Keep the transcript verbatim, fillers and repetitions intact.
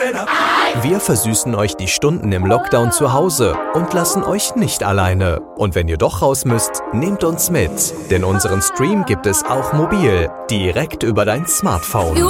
Wir versüßen euch die Stunden im Lockdown zu Hause und lassen euch nicht alleine. Und wenn ihr doch raus müsst, nehmt uns mit, denn unseren Stream gibt es auch mobil, direkt über dein Smartphone.